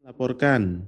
Laporkan.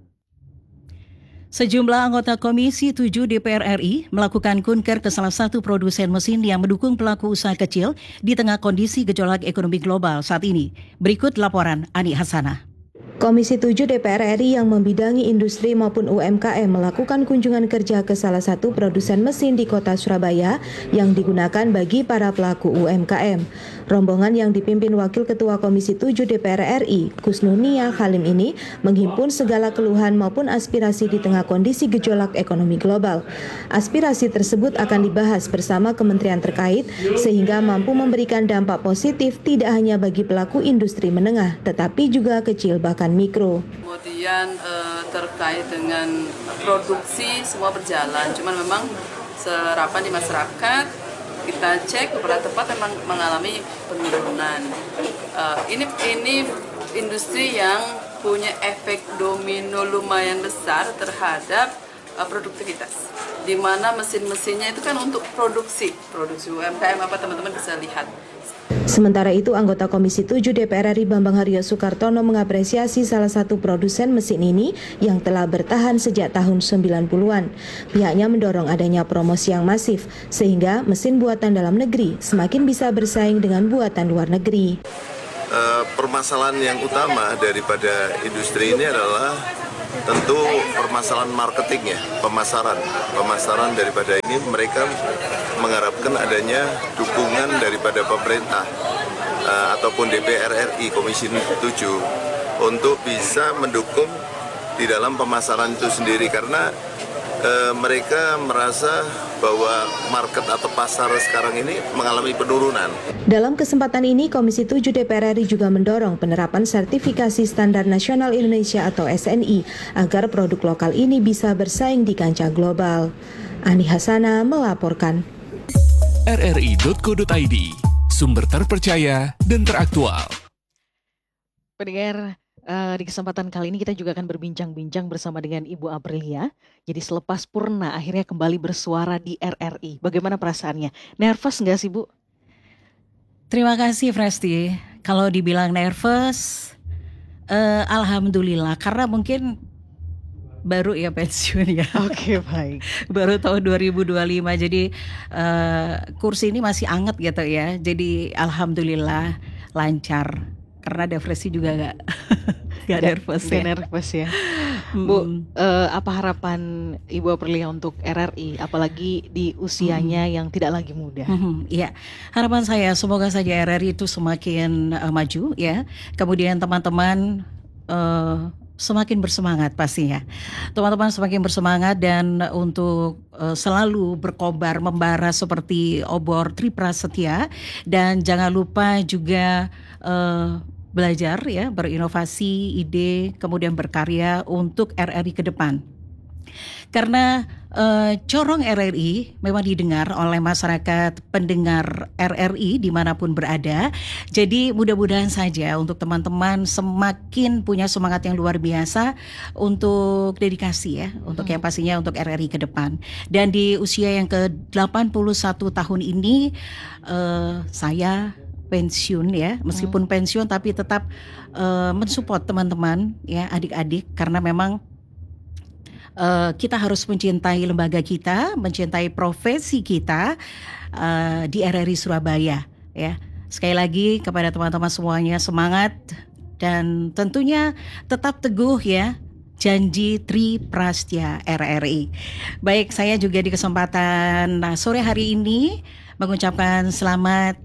Sejumlah anggota Komisi 7 DPR RI melakukan kunker ke salah satu produsen mesin yang mendukung pelaku usaha kecil di tengah kondisi gejolak ekonomi global saat ini. Berikut laporan Ani Hasanah. Komisi 7 DPR RI yang membidangi industri maupun UMKM melakukan kunjungan kerja ke salah satu produsen mesin di kota Surabaya yang digunakan bagi para pelaku UMKM. Rombongan yang dipimpin Wakil Ketua Komisi 7 DPR RI, Kusnunia Halim ini menghimpun segala keluhan maupun aspirasi di tengah kondisi gejolak ekonomi global. Aspirasi tersebut akan dibahas bersama kementerian terkait sehingga mampu memberikan dampak positif tidak hanya bagi pelaku industri menengah tetapi juga kecil bahkan mikro. Kemudian terkait dengan produksi semua berjalan, cuman memang serapan di masyarakat kita cek beberapa tempat memang mengalami penurunan. Ini industri yang punya efek domino lumayan besar terhadap produktivitas. Di mana mesin-mesinnya itu kan untuk produksi UMKM apa teman-teman bisa lihat. Sementara itu, anggota Komisi 7 DPR RI Bambang Haryo Soekartono mengapresiasi salah satu produsen mesin ini yang telah bertahan sejak tahun 90-an. Pihaknya mendorong adanya promosi yang masif, sehingga mesin buatan dalam negeri semakin bisa bersaing dengan buatan luar negeri. Permasalahan yang utama daripada industri ini adalah tentu permasalahan marketingnya, pemasaran daripada ini mereka mengharapkan adanya dukungan daripada pemerintah ataupun DPR RI Komisi 7 untuk bisa mendukung di dalam pemasaran itu sendiri karena mereka merasa bahwa market atau pasar sekarang ini mengalami penurunan. Dalam kesempatan ini, Komisi 7 DPR RI juga mendorong penerapan sertifikasi standar nasional Indonesia atau SNI agar produk lokal ini bisa bersaing di kancah global. Ani Hasanah melaporkan. rri.co.id, sumber terpercaya dan teraktual. Pendengar, di kesempatan kali ini kita juga akan berbincang-bincang bersama dengan Ibu Aprilia. Jadi selepas Purna akhirnya kembali bersuara di RRI. Bagaimana perasaannya? Nervous nggak sih, Bu? Terima kasih Fresti. Kalau dibilang nervous, alhamdulillah karena mungkin baru ya pensiun ya. Oke, baik. Baru tahun 2025, jadi kursi ini masih anget gitu ya. Jadi alhamdulillah lancar. Karena depresi juga gak nervous ya. Nervous ya. Bu, apa harapan Ibu Aprilia untuk RRI, apalagi di usianya yang tidak lagi muda? Iya, harapan saya semoga saja RRI itu semakin maju ya. Kemudian teman-teman semakin bersemangat pastinya. Teman-teman semakin bersemangat dan untuk selalu berkobar membara seperti obor Tri Prasetya, dan jangan lupa juga belajar ya, berinovasi, ide, kemudian berkarya untuk RRI ke depan. Karena corong RRI memang didengar oleh masyarakat pendengar RRI dimanapun berada. Jadi mudah-mudahan saja untuk teman-teman semakin punya semangat yang luar biasa untuk dedikasi ya, untuk yang pastinya untuk RRI ke depan. Dan di usia yang ke-81 tahun ini saya pensiun ya, meskipun pensiun tapi tetap mensupport teman-teman ya, adik-adik, karena memang kita harus mencintai lembaga kita, mencintai profesi kita di RRI Surabaya ya. Sekali lagi kepada teman-teman semuanya, semangat dan tentunya tetap teguh ya, janji Tri Prasetya RRI. Baik, saya juga di kesempatan sore hari ini mengucapkan selamat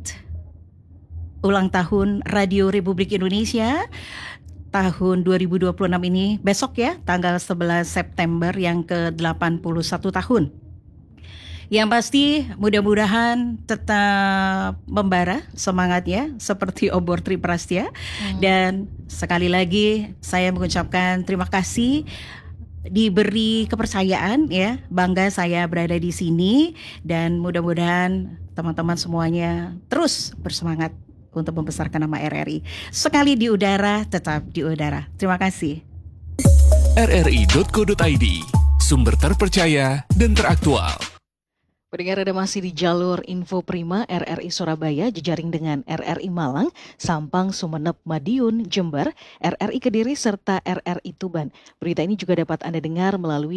ulang tahun Radio Republik Indonesia tahun 2026 ini, besok ya, tanggal 11 September yang ke-81 tahun. Yang pasti mudah-mudahan tetap membara semangatnya seperti obor Tri Prasetya. Dan sekali lagi saya mengucapkan terima kasih diberi kepercayaan ya, bangga saya berada di sini, dan mudah-mudahan teman-teman semuanya terus bersemangat untuk membesarkan nama RRI. Sekali di udara, tetap di udara. Terima kasih. rri.co.id, sumber terpercaya dan teraktual. Pendengar, ada masih di jalur Info Prima RRI Surabaya, jejaring dengan RRI Malang, Sampang, Sumeneb, Madiun, Jember, RRI Kediri, serta RRI Tuban. Berita ini juga dapat Anda dengar melalui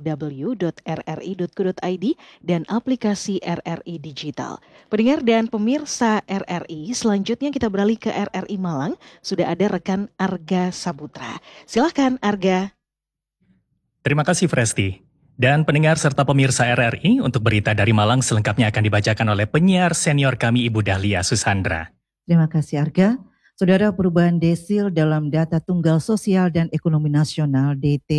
www.rri.co.id dan aplikasi RRI Digital. Pendengar dan pemirsa RRI, selanjutnya kita beralih ke RRI Malang. Sudah ada rekan Arga Saputra. Silahkan Arga. Terima kasih Fresti. Dan pendengar serta pemirsa RRI, untuk berita dari Malang selengkapnya akan dibacakan oleh penyiar senior kami Ibu Dahlia Susandra. Terima kasih Arga. Saudara, perubahan desil dalam data tunggal sosial dan ekonomi nasional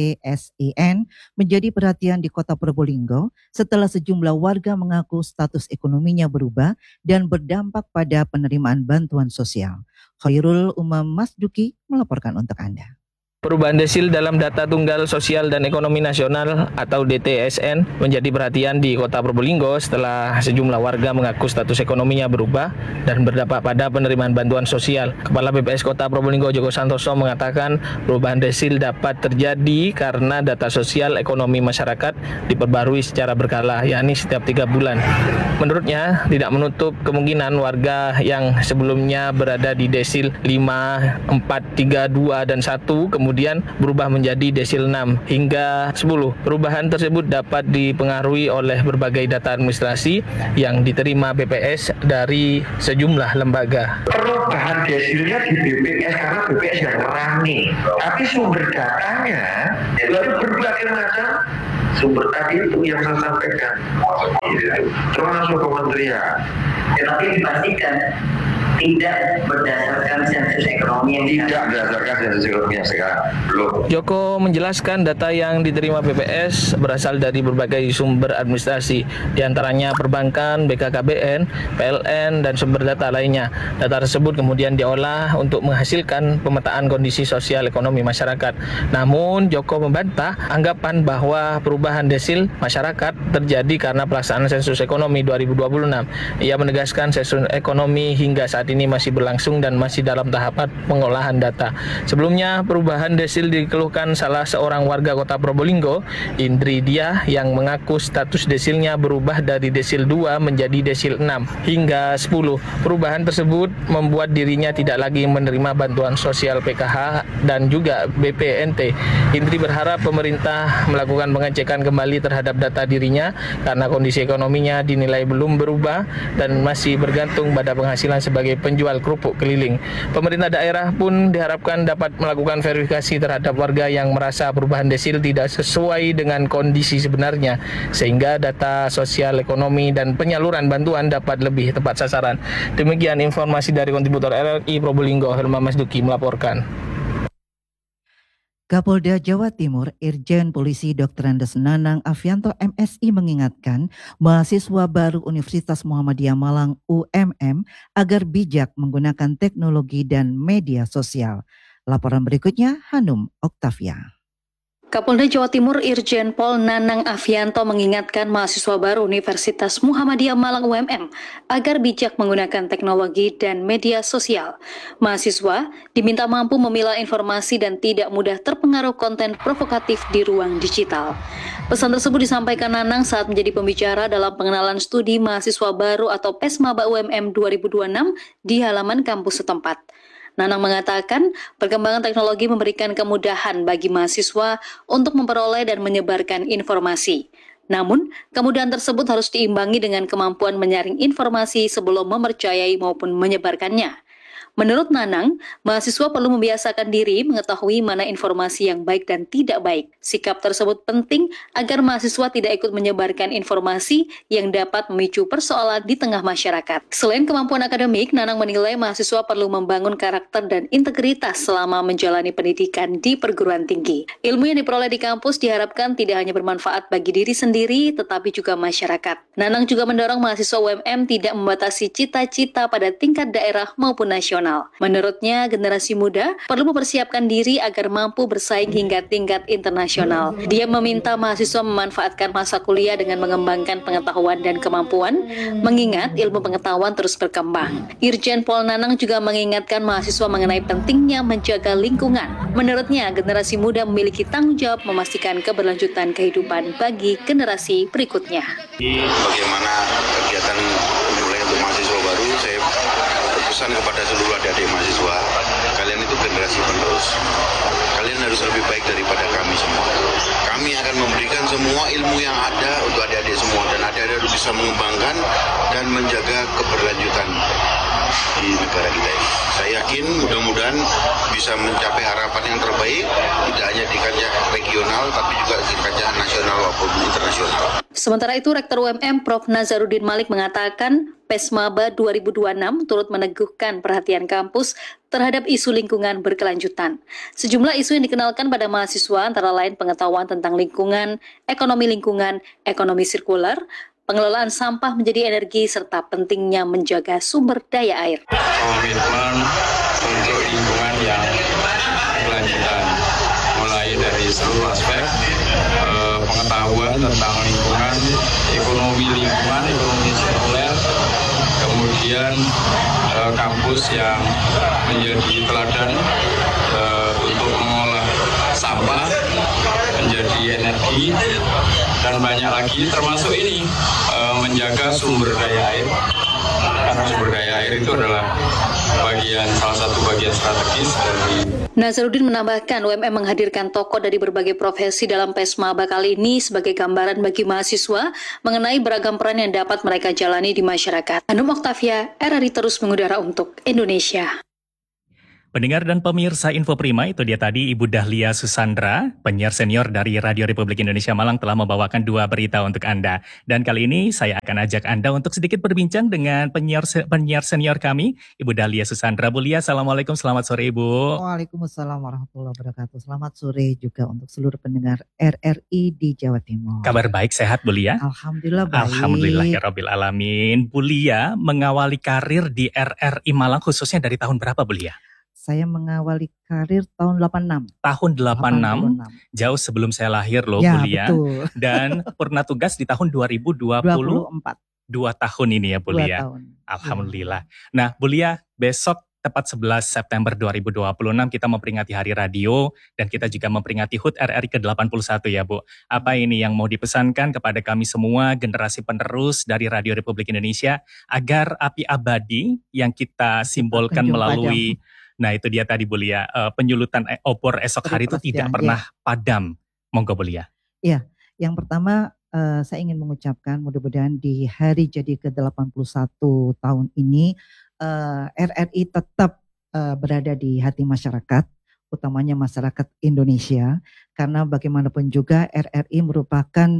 DTSEN menjadi perhatian di Kota Probolinggo setelah sejumlah warga mengaku status ekonominya berubah dan berdampak pada penerimaan bantuan sosial. Khairul Umam Masduki melaporkan untuk Anda. Perubahan desil dalam data tunggal sosial dan ekonomi nasional atau DTSN menjadi perhatian di Kota Probolinggo setelah sejumlah warga mengaku status ekonominya berubah dan berdampak pada penerimaan bantuan sosial. Kepala BPS Kota Probolinggo Joko Santoso mengatakan perubahan desil dapat terjadi karena data sosial ekonomi masyarakat diperbarui secara berkala, yakni setiap 3 bulan. Menurutnya, tidak menutup kemungkinan warga yang sebelumnya berada di desil 5, 4, 3, 2, dan 1 kemudian berubah menjadi desil 6 hingga 10. Perubahan tersebut dapat dipengaruhi oleh berbagai data administrasi yang diterima BPS dari sejumlah lembaga. Perubahan desilnya di BPS karena BPS yang rame, tapi sumber datanya dari berbagai macam sumber tadi itu yang saya sampaikan. Termasuk kementerian. Tetapi dipastikan tidak berdasarkan sensus ekonomi yang tidak berdasarkan sensus ekonomi yang sekarang belum. Joko menjelaskan data yang diterima BPS berasal dari berbagai sumber administrasi, diantaranya perbankan, BKKBN, PLN, dan sumber data lainnya. Data tersebut kemudian diolah untuk menghasilkan pemetaan kondisi sosial ekonomi masyarakat. Namun Joko membantah anggapan bahwa perubahan desil masyarakat terjadi karena pelaksanaan sensus ekonomi 2026. Ia menegaskan sensus ekonomi hingga saat ini masih berlangsung dan masih dalam tahapan pengolahan data. Sebelumnya, perubahan desil dikeluhkan salah seorang warga Kota Probolinggo, Indri Diah, yang mengaku status desilnya berubah dari desil 2 menjadi desil 6 hingga 10. Perubahan tersebut membuat dirinya tidak lagi menerima bantuan sosial PKH dan juga BPNT. Indri berharap pemerintah melakukan pengecekan kembali terhadap data dirinya karena kondisi ekonominya dinilai belum berubah dan masih bergantung pada penghasilan sebagai penjual kerupuk keliling. Pemerintah daerah pun diharapkan dapat melakukan verifikasi terhadap warga yang merasa perubahan desil tidak sesuai dengan kondisi sebenarnya, sehingga data sosial ekonomi dan penyaluran bantuan dapat lebih tepat sasaran. Demikian informasi dari kontributor RRI Probolinggo, Helma Masduki melaporkan. Kapolda Jawa Timur, Irjen Polisi Dr. Andes Nanang Afianto MSI mengingatkan mahasiswa baru Universitas Muhammadiyah Malang UMM agar bijak menggunakan teknologi dan media sosial. Laporan berikutnya Hanum Oktavia. Kapolda Jawa Timur Irjen Pol Nanang Afianto mengingatkan mahasiswa baru Universitas Muhammadiyah Malang UMM agar bijak menggunakan teknologi dan media sosial. Mahasiswa diminta mampu memilah informasi dan tidak mudah terpengaruh konten provokatif di ruang digital. Pesan tersebut disampaikan Nanang saat menjadi pembicara dalam pengenalan studi mahasiswa baru atau PESMABA UMM 2026 di halaman kampus setempat. Nanang mengatakan perkembangan teknologi memberikan kemudahan bagi mahasiswa untuk memperoleh dan menyebarkan informasi. Namun, kemudahan tersebut harus diimbangi dengan kemampuan menyaring informasi sebelum mempercayai maupun menyebarkannya. Menurut Nanang, mahasiswa perlu membiasakan diri mengetahui mana informasi yang baik dan tidak baik. Sikap tersebut penting agar mahasiswa tidak ikut menyebarkan informasi yang dapat memicu persoalan di tengah masyarakat. Selain kemampuan akademik, Nanang menilai mahasiswa perlu membangun karakter dan integritas selama menjalani pendidikan di perguruan tinggi. Ilmu yang diperoleh di kampus diharapkan tidak hanya bermanfaat bagi diri sendiri, tetapi juga masyarakat. Nanang juga mendorong mahasiswa UMM tidak membatasi cita-cita pada tingkat daerah maupun nasional. nasional. Menurutnya, generasi muda perlu mempersiapkan diri agar mampu bersaing hingga tingkat internasional. Dia meminta mahasiswa memanfaatkan masa kuliah dengan mengembangkan pengetahuan dan kemampuan, mengingat ilmu pengetahuan terus berkembang. Irjen Pol Nanang juga mengingatkan mahasiswa mengenai pentingnya menjaga lingkungan. Menurutnya, generasi muda memiliki tanggung jawab memastikan keberlanjutan kehidupan bagi generasi berikutnya. Bagaimana kegiatan dimulai untuk mahasiswa baru, saya berpesan kepada seluruh adik-adik mahasiswa, kalian itu generasi penerus. Kalian harus lebih baik daripada kami semua. Kami akan memberikan semua ilmu yang ada untuk adik-adik semua, dan adik-adik harus bisa mengembangkan dan menjaga keberlanjutan di negara kita ini. Saya yakin mudah-mudahan bisa mencapai harapan yang terbaik, tidak hanya di kancah regional, tapi juga di kancah nasional maupun internasional. Sementara itu, Rektor UMM Prof. Nazarudin Malik mengatakan PESMABA 2026 turut meneguhkan perhatian kampus terhadap isu lingkungan berkelanjutan. Sejumlah isu yang dikenalkan pada mahasiswa antara lain pengetahuan tentang lingkungan, ekonomi sirkular, pengelolaan sampah menjadi energi, serta pentingnya menjaga sumber daya air. Komitmen untuk lingkungan yang berkelanjutan, mulai dari seluruh aspek pengetahuan tentang lingkungan, ekonomi sirkuler, kemudian kampus yang menjadi teladan untuk mengolah sampah menjadi energi, dan banyak lagi, termasuk ini menjaga sumber daya air, karena sumber daya air itu adalah salah satu bagian strategis dari. Nazarudin menambahkan UMM menghadirkan tokoh dari berbagai profesi dalam PESMABA kali ini sebagai gambaran bagi mahasiswa mengenai beragam peran yang dapat mereka jalani di masyarakat. Hanum Oktavia, RRI terus mengudara untuk Indonesia. Pendengar dan pemirsa Info Prima, itu dia tadi Ibu Dahlia Susandra, penyiar senior dari Radio Republik Indonesia Malang, telah membawakan 2 berita untuk Anda. Dan kali ini saya akan ajak Anda untuk sedikit berbincang dengan penyiar senior kami, Ibu Dahlia Susandra. Bu Lia, Assalamualaikum, selamat sore Ibu. Waalaikumsalam warahmatullahi wabarakatuh. Selamat sore juga untuk seluruh pendengar RRI di Jawa Timur. Kabar baik, sehat Bu Lia? Alhamdulillah baik. Alhamdulillah ya Rabbil Alamin. Bu Lia mengawali karir di RRI Malang khususnya dari tahun berapa Bu Lia? Saya mengawali karir tahun 86. Tahun 86, jauh sebelum saya lahir loh ya, Bu Lia. Betul. Dan purna tugas di tahun 2024. 2 tahun ini ya Bu Lia. Alhamdulillah. Nah Bu Lia, besok tepat 11 September 2026 kita memperingati Hari Radio dan kita juga memperingati HUT RRI ke-81 ya Bu. Apa ini yang mau dipesankan kepada kami semua generasi penerus dari Radio Republik Indonesia agar api abadi yang kita simbolkan melalui Nah itu dia tadi Bu Lia, penyulutan obor esok hari itu tidak pernah padam. Monggo Bu Lia. Iya, yang pertama saya ingin mengucapkan mudah-mudahan di hari jadi ke-81 tahun ini RRI tetap berada di hati masyarakat, utamanya masyarakat Indonesia. Karena bagaimanapun juga RRI merupakan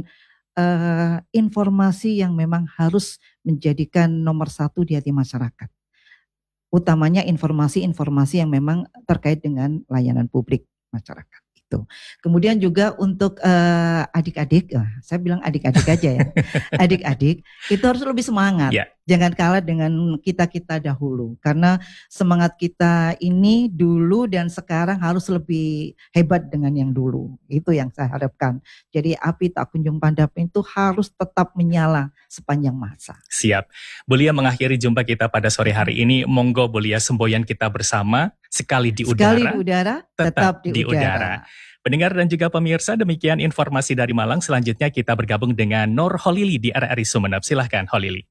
informasi yang memang harus menjadikan nomor 1 di hati masyarakat. Utamanya informasi-informasi yang memang terkait dengan layanan publik masyarakat itu. Kemudian juga untuk adik-adik, saya bilang adik-adik aja ya. Adik-adik itu harus lebih semangat. Yeah. Jangan kalah dengan kita-kita dahulu. Karena semangat kita ini dulu dan sekarang harus lebih hebat dengan yang dulu. Itu yang saya harapkan. Jadi api tak kunjung padam itu harus tetap menyala sepanjang masa. Siap. Bu Lia mengakhiri jumpa kita pada sore hari ini. Monggo Bu Lia, semboyan kita bersama. Sekali di udara, tetap di udara. Pendengar dan juga pemirsa, demikian informasi dari Malang. Selanjutnya kita bergabung dengan Nur Holili di RRI Sumeneb. Silahkan Holili.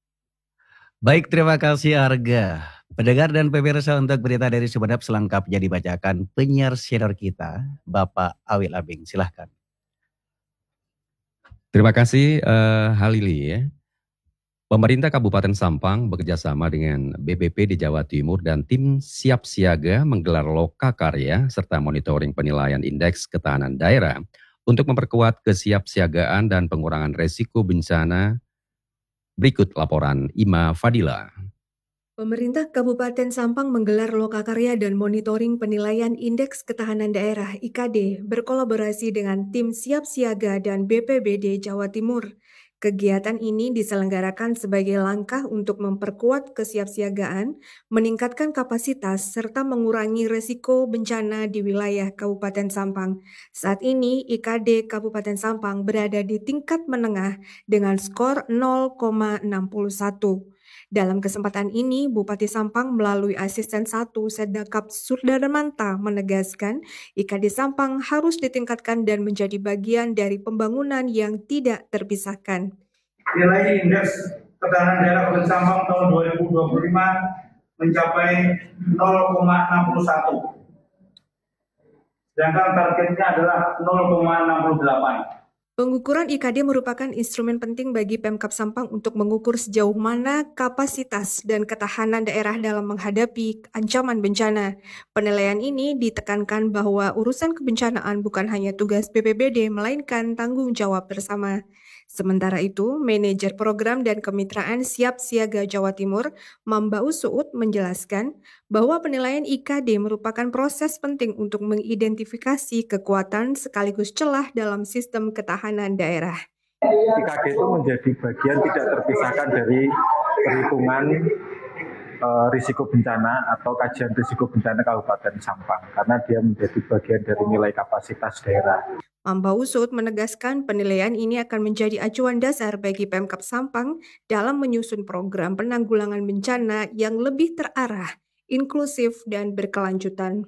Baik, terima kasih Arga. Pendengar dan pemirsa, untuk berita dari Sumeneb selengkapnya dibacakan penyiar senior kita, Bapak Awil Abing. Silahkan. Terima kasih Halili ya. Pemerintah Kabupaten Sampang bekerjasama dengan BPP di Jawa Timur dan tim siap siaga menggelar loka karya serta monitoring penilaian indeks ketahanan daerah untuk memperkuat kesiapsiagaan dan pengurangan resiko bencana. Berikut laporan Ima Fadila. Pemerintah Kabupaten Sampang menggelar lokakarya dan monitoring penilaian Indeks Ketahanan Daerah IKD berkolaborasi dengan tim Siap Siaga dan BPBD Jawa Timur. Kegiatan ini diselenggarakan sebagai langkah untuk memperkuat kesiapsiagaan, meningkatkan kapasitas, serta mengurangi resiko bencana di wilayah Kabupaten Sampang. Saat ini, IKD Kabupaten Sampang berada di tingkat menengah dengan skor 0,61. Dalam kesempatan ini, Bupati Sampang melalui Asisten 1 Sedakap Surdarmanta menegaskan IKD Sampang harus ditingkatkan dan menjadi bagian dari pembangunan yang tidak terpisahkan. Nilai indeks ketahanan daerah Kabupaten Sampang tahun 2025 mencapai 0,61. Sedangkan targetnya adalah 0,68. Pengukuran IKD merupakan instrumen penting bagi Pemkab Sampang untuk mengukur sejauh mana kapasitas dan ketahanan daerah dalam menghadapi ancaman bencana. Penilaian ini ditekankan bahwa urusan kebencanaan bukan hanya tugas BPBD, melainkan tanggung jawab bersama. Sementara itu, Manajer Program dan Kemitraan Siap Siaga Jawa Timur, Mambau Suud, menjelaskan bahwa penilaian IKD merupakan proses penting untuk mengidentifikasi kekuatan sekaligus celah dalam sistem ketahanan daerah. IKD itu menjadi bagian tidak terpisahkan dari perhitungan risiko bencana atau kajian risiko bencana Kabupaten Sampang, karena dia menjadi bagian dari nilai kapasitas daerah. Mambau Suud menegaskan penilaian ini akan menjadi acuan dasar bagi Pemkab Sampang dalam menyusun program penanggulangan bencana yang lebih terarah, inklusif, dan berkelanjutan.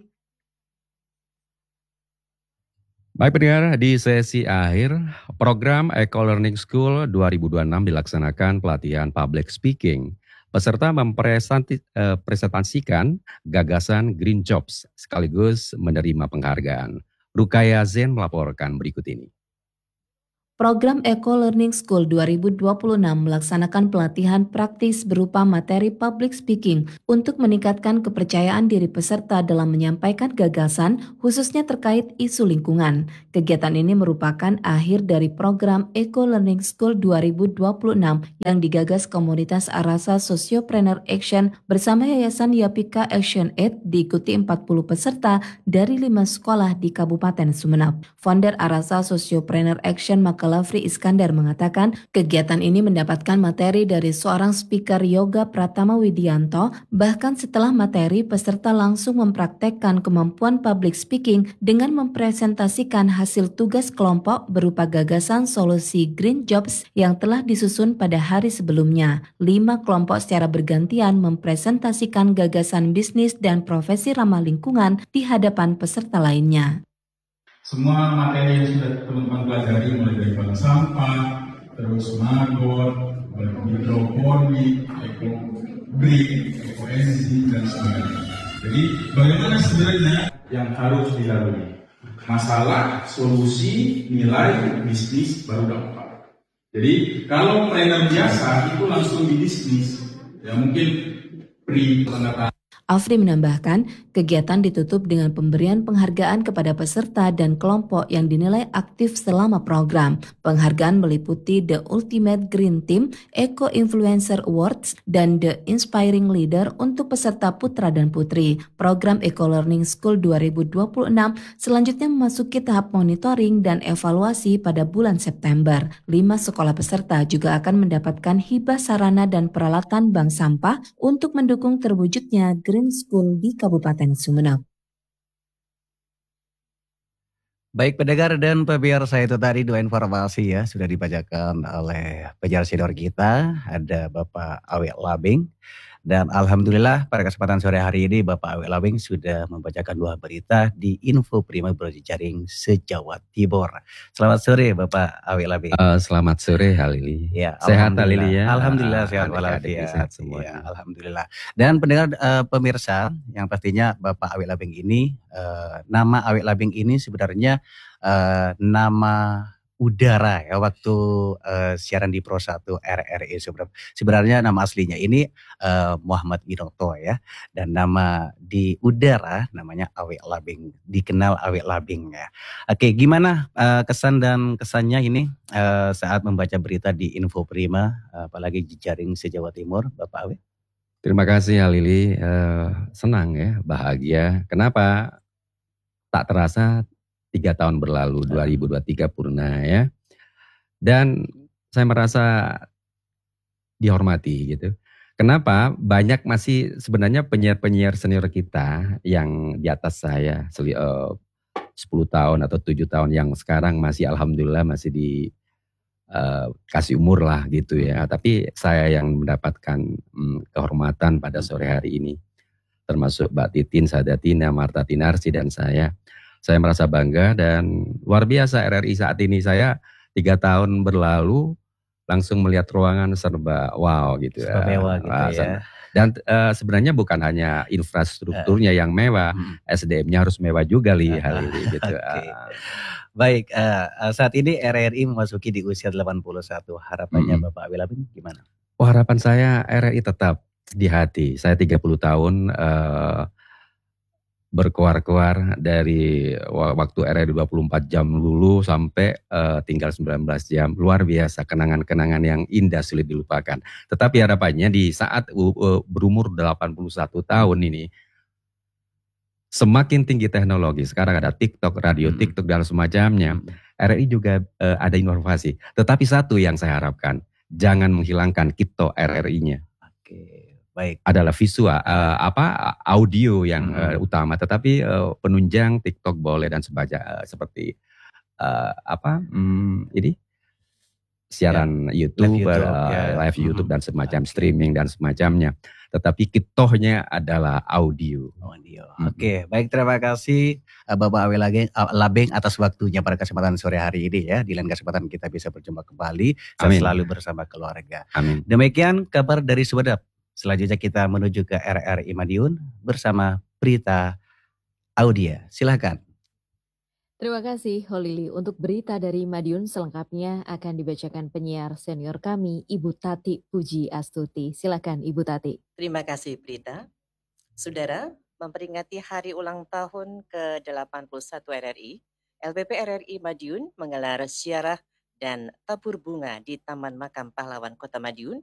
Baik pendengar, di sesi akhir, program Eco Learning School 2026 dilaksanakan pelatihan public speaking. Peserta mempresentasikan gagasan Green Jobs sekaligus menerima penghargaan. Rukaya Zen melaporkan berikut ini. Program Eco Learning School 2026 melaksanakan pelatihan praktis berupa materi public speaking untuk meningkatkan kepercayaan diri peserta dalam menyampaikan gagasan, khususnya terkait isu lingkungan. Kegiatan ini merupakan akhir dari program Eco Learning School 2026 yang digagas komunitas Arasa Sociopreneur Action bersama Yayasan Yapika Action Aid, diikuti 40 peserta dari 5 sekolah di Kabupaten Sumeneb. Founder Arasa Sociopreneur Action Lafri Iskandar mengatakan kegiatan ini mendapatkan materi dari seorang speaker yoga Pratama Widianto, bahkan setelah materi peserta langsung mempraktekkan kemampuan public speaking dengan mempresentasikan hasil tugas kelompok berupa gagasan solusi Green Jobs yang telah disusun pada hari sebelumnya. 5 kelompok secara bergantian mempresentasikan gagasan bisnis dan profesi ramah lingkungan di hadapan peserta lainnya. Semua materi yang sudah teman-teman pelajari mulai dari bank sampah, terus maggot, hidroponik, eco-green, eco-energy, dan sebagainya. Jadi bagaimana sebenarnya yang harus dilalui? Masalah, solusi, nilai, bisnis, baru dampak. Jadi kalau trainer biasa itu langsung di bisnis, ya mungkin tanda. Afri menambahkan, kegiatan ditutup dengan pemberian penghargaan kepada peserta dan kelompok yang dinilai aktif selama program. Penghargaan meliputi The Ultimate Green Team, Eco Influencer Awards, dan The Inspiring Leader untuk peserta putra dan putri. Program Eco Learning School 2026 selanjutnya memasuki tahap monitoring dan evaluasi pada bulan September. 5 sekolah peserta juga akan mendapatkan hibah sarana dan peralatan bank sampah untuk mendukung terwujudnya Green School di Kabupaten Sumeneb. Baik pendengar dan pemirsa, itu tadi dua informasi ya sudah dibacakan oleh penyiar senior kita, ada Bapak Awe Labing. Dan alhamdulillah pada kesempatan sore hari ini Bapak Awe Labing sudah membacakan 2 berita di Info Prima Berjejaring se-Jawa Timur. Selamat sore Bapak Awe Labing. Selamat sore Halili. Ya, sehat Halili ya. Alhamdulillah sehat walafiat. Ya, alhamdulillah. Dan pendengar pemirsa yang pastinya Bapak Awe Labing ini, nama Awe Labing ini sebenarnya nama udara ya waktu siaran di Pro 1 RRI sebenarnya nama aslinya ini Muhammad Winoto ya, dan nama di udara namanya Awe Labing, dikenal Awe Labing ya. Oke, gimana kesan dan kesannya ini saat membaca berita di Info Prima, apalagi jejaring se-Jawa Timur, Bapak Awe? Terima kasih Halili, senang ya, bahagia. Kenapa? Tak terasa 3 tahun berlalu, 2023 purna ya. Dan saya merasa dihormati gitu. Kenapa? Banyak masih sebenarnya penyiar-penyiar senior kita yang di atas saya 10 tahun atau 7 tahun yang sekarang masih alhamdulillah masih kasih umur lah gitu ya. Tapi saya yang mendapatkan kehormatan pada sore hari ini. Termasuk Mbak Titin Sadatina, Marta Tinarsi dan saya. Saya merasa bangga dan luar biasa RRI saat ini. Saya 3 tahun berlalu langsung melihat ruangan serba wow gitu ya. Serba mewah gitu ya. Dan sebenarnya bukan hanya infrastrukturnya yang mewah, SDM-nya harus mewah juga hal ini gitu. Baik, saat ini RRI memasuki di usia 81. Harapannya Bapak Awil Labeng gimana? Harapan saya RRI tetap di hati. Saya 30 tahun berkuar-kuar dari waktu RRI 24 jam dulu sampai tinggal 19 jam. Luar biasa, kenangan-kenangan yang indah sulit dilupakan. Tetapi harapannya di saat berumur 81 tahun ini, semakin tinggi teknologi, sekarang ada TikTok, radio TikTok dan semacamnya, RRI juga ada inovasi. Tetapi satu yang saya harapkan, jangan menghilangkan kita RRI-nya. Baik. Adalah visual, audio yang utama, tetapi penunjang TikTok boleh dan sebagainya seperti ini siaran YouTube, live YouTube dan semacam streaming dan semacamnya. Tetapi kitohnya adalah audio. Oke, baik, terima kasih Bapak Awil Labeng atas waktunya pada kesempatan sore hari ini ya. Di lain kesempatan kita bisa berjumpa kembali. Saya selalu bersama keluarga. Amin. Demikian kabar dari Sumedap. Selanjutnya kita menuju ke RRI Madiun bersama Prita Audia. Silakan. Terima kasih Holili. Untuk berita dari Madiun selengkapnya akan dibacakan penyiar senior kami Ibu Tati Puji Astuti. Silakan Ibu Tati. Terima kasih Prita. Saudara, memperingati hari ulang tahun ke-81 RRI, LPP RRI Madiun menggelar ziarah dan tabur bunga di Taman Makam Pahlawan Kota Madiun